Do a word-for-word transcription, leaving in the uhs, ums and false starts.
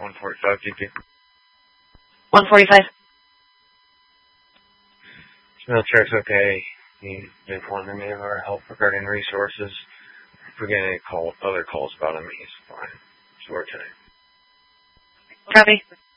one forty-five G P. one forty-five. Smell check's okay. He's been wanting any of our help regarding resources. If we get any call, other calls about him, he's fine. It's working. Copy.